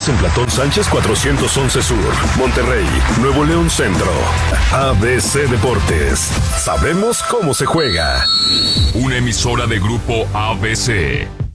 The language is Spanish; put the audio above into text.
en Platón Sánchez 411 Sur, Monterrey, Nuevo León Centro. ABC Deportes. Sabemos cómo se juega. Una emisora de Grupo ABC.